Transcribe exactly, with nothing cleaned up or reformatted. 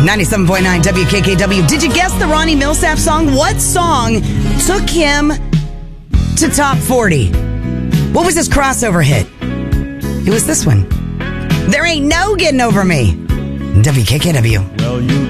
ninety-seven point nine W K K W. Did you guess the Ronnie Millsap song? What song took him to top forty? What was his crossover hit? It was this one. There Ain't No Getting Over Me. W K K W. Well, you